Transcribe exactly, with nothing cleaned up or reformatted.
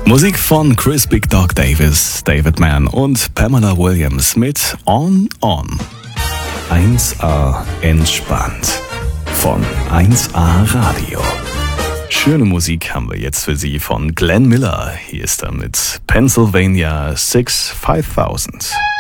Musik von Chris Big Dog Davis, David Mann und Pamela Williams mit On On. eins A entspannt von eins A Radio. Schöne Musik haben wir jetzt für Sie von Glenn Miller. Hier ist er mit Pennsylvania six five thousand.